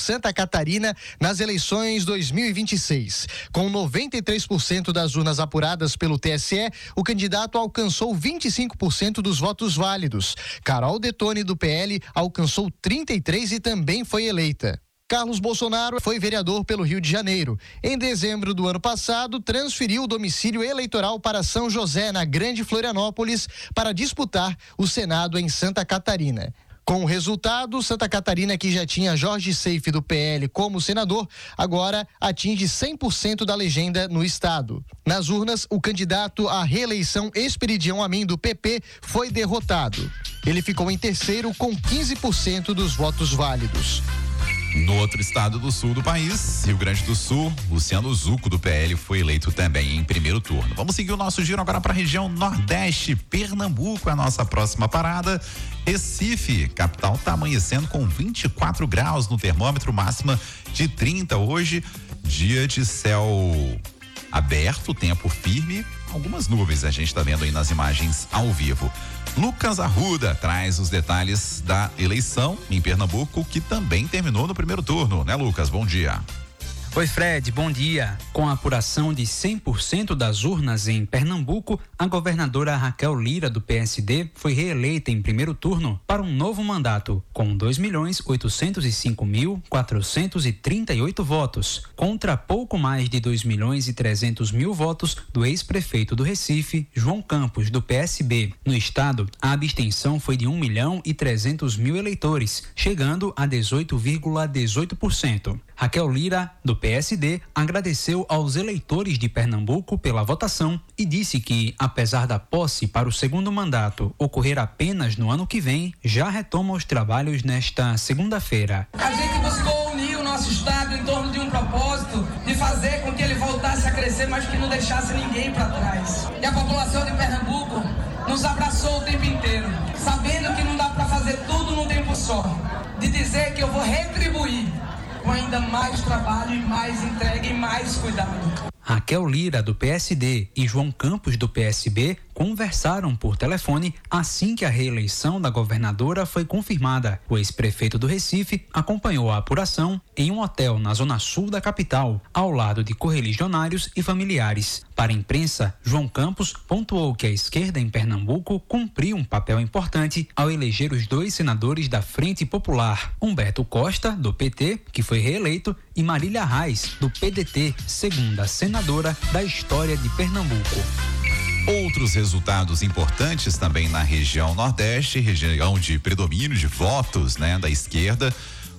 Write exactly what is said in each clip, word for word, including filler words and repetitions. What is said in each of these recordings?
Santa Catarina nas eleições dois mil e vinte e seis. Com noventa e três por cento das urnas apuradas pelo T S E, o candidato alcançou vinte e cinco por cento dos votos válidos. Carol Detone, do P L, alcançou trinta e três por cento e também foi eleita. Carlos Bolsonaro foi vereador pelo Rio de Janeiro. Em dezembro do ano passado, transferiu o domicílio eleitoral para São José, na Grande Florianópolis, para disputar o Senado em Santa Catarina. Com o resultado, Santa Catarina, que já tinha Jorge Seife, do P L, como senador, agora atinge cem por cento da legenda no estado. Nas urnas, o candidato à reeleição Esperidião Amin, do P P, foi derrotado. Ele ficou em terceiro com quinze por cento dos votos válidos. No outro estado do sul do país, Rio Grande do Sul, Luciano Zucco, do P L, foi eleito também em primeiro turno. Vamos seguir o nosso giro agora para a região Nordeste. Pernambuco é a nossa próxima parada. Recife, capital, está amanhecendo com vinte e quatro graus no termômetro, máxima de trinta hoje. Dia de céu aberto, tempo firme, algumas nuvens a gente está vendo aí nas imagens ao vivo. Lucas Arruda traz os detalhes da eleição em Pernambuco, que também terminou no primeiro turno, né, Lucas? Bom dia. Oi, Fred, bom dia. Com a apuração de cem por cento das urnas em Pernambuco, a governadora Raquel Lira, do P S D, foi reeleita em primeiro turno para um novo mandato, com dois milhões oitocentos e cinco mil quatrocentos e trinta e oito votos, contra pouco mais de dois milhões e trezentos mil votos do ex-prefeito do Recife, João Campos, do P S B. No estado, a abstenção foi de um milhão e trezentos mil eleitores, chegando a dezoito vírgula dezoito por cento. Raquel Lira, do P S D, agradeceu aos eleitores de Pernambuco pela votação e disse que, apesar da posse para o segundo mandato ocorrer apenas no ano que vem, já retoma os trabalhos nesta segunda-feira. A gente buscou unir o nosso estado em torno de um propósito de fazer com que ele voltasse a crescer, mas que não deixasse ninguém para trás. E a população de Pernambuco nos abraçou o tempo inteiro, sabendo que não dá para fazer tudo num tempo só, de dizer que eu vou retribuir com ainda mais trabalho e mais entrega e mais cuidado. Raquel Lira, do P S D, e João Campos, do P S B, conversaram por telefone assim que a reeleição da governadora foi confirmada. O ex-prefeito do Recife acompanhou a apuração em um hotel na zona sul da capital, ao lado de correligionários e familiares. Para a imprensa, João Campos pontuou que a esquerda em Pernambuco cumpriu um papel importante ao eleger os dois senadores da Frente Popular, Humberto Costa, do P T, que foi reeleito, e Marília Reis, do P D T, segunda senadora da história de Pernambuco. Outros resultados importantes também na região Nordeste, região de predomínio de votos, né, da esquerda.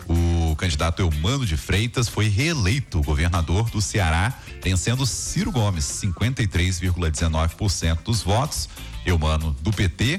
O candidato Eumano de Freitas foi reeleito governador do Ceará, vencendo Ciro Gomes, cinquenta e três vírgula dezenove por cento dos votos. Eumano, do P T,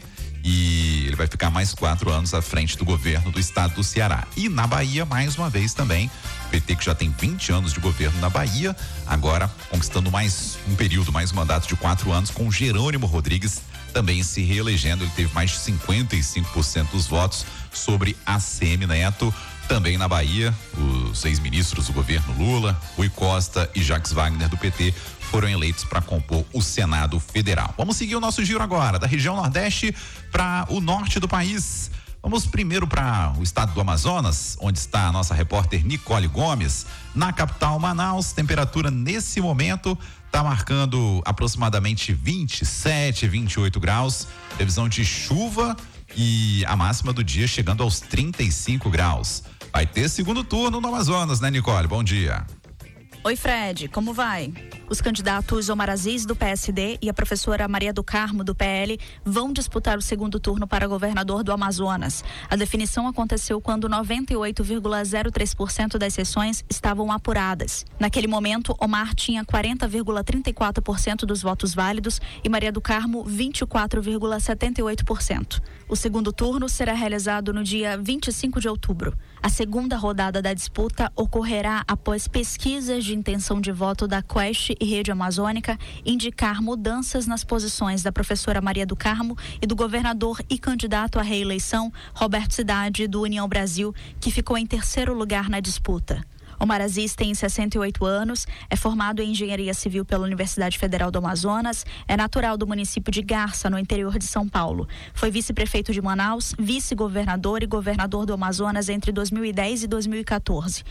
e ele vai ficar mais quatro anos à frente do governo do estado do Ceará. E na Bahia, mais uma vez também, o P T, que já tem vinte anos de governo na Bahia, agora conquistando mais um período, mais um mandato de quatro anos, com Jerônimo Rodrigues também se reelegendo. Ele teve mais de cinquenta e cinco por cento dos votos sobre A C M Neto. Também na Bahia, os ex-ministros do governo Lula, Rui Costa e Jacques Wagner, do P T, foram eleitos para compor o Senado Federal. Vamos seguir o nosso giro agora, da região Nordeste para o norte do país. Vamos primeiro para o estado do Amazonas, onde está a nossa repórter Nicole Gomes. Na capital, Manaus, temperatura nesse momento está marcando aproximadamente vinte e sete, vinte e oito graus. Previsão de chuva e a máxima do dia chegando aos trinta e cinco graus. Vai ter segundo turno no Amazonas, né, Nicole? Bom dia. Oi, Fred, como vai? Os candidatos Omar Aziz, do P S D, e a professora Maria do Carmo, do P L, vão disputar o segundo turno para governador do Amazonas. A definição aconteceu quando noventa e oito vírgula zero três por cento das sessões estavam apuradas. Naquele momento, Omar tinha quarenta vírgula trinta e quatro por cento dos votos válidos e Maria do Carmo vinte e quatro vírgula setenta e oito por cento. O segundo turno será realizado no dia vinte e cinco de outubro. A segunda rodada da disputa ocorrerá após pesquisas de intenção de voto da Quest e Rede Amazônica indicar mudanças nas posições da professora Maria do Carmo e do governador e candidato à reeleição Roberto Cidade, do União Brasil, que ficou em terceiro lugar na disputa. Omar Aziz tem sessenta e oito anos, é formado em Engenharia Civil pela Universidade Federal do Amazonas, é natural do município de Garça, no interior de São Paulo. Foi vice-prefeito de Manaus, vice-governador e governador do Amazonas entre dois mil e dez e dois mil e quatorze.